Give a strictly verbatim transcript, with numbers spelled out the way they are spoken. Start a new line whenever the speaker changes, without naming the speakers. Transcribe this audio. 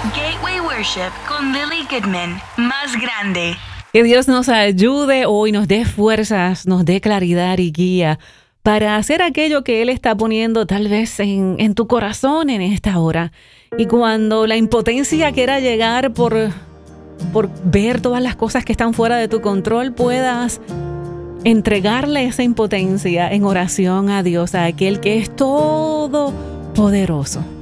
Gateway Worship con Lily Goodman. Más grande.
Que Dios nos ayude hoy, nos dé fuerzas, nos dé claridad y guía para hacer aquello que Él está poniendo tal vez en, en tu corazón en esta hora. Y cuando la impotencia quiera llegar por, por ver todas las cosas que están fuera de tu control, puedas entregarle esa impotencia en oración a Dios, a aquel que es todopoderoso.